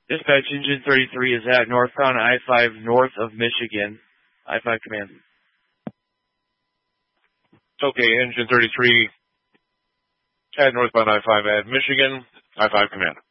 Dispatch Engine 33 is at northbound I-5 north of Michigan. I-5 command. Okay, Engine 33 at northbound I-5 at Michigan. I-5 command.